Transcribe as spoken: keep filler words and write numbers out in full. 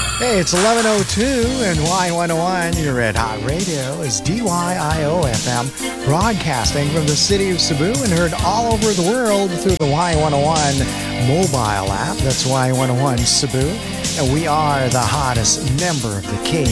Hey, it's eleven oh two and Y one oh one. Your Red Hot Radio is D Y I O F M, broadcasting from the city of Cebu and heard all over the world through the Y one oh one mobile app. That's Y one oh one Cebu. And we are the hottest member of the K